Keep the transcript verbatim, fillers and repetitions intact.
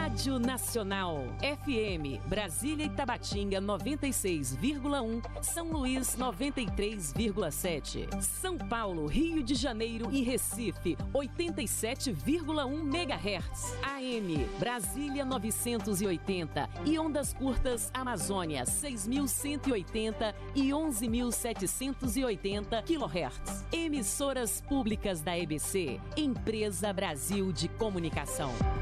Rádio Nacional. F M, Brasília e Tabatinga noventa e seis vírgula um, São Luís noventa e três vírgula sete. São Paulo, Rio de Janeiro e Recife oitenta e sete vírgula um megahertz. A M, Brasília novecentos e oitenta e ondas curtas Amazônia seis mil cento e oitenta e onze mil setecentos e oitenta quilohertz. Emissoras públicas da E B C, Empresa Brasil de Comunicação.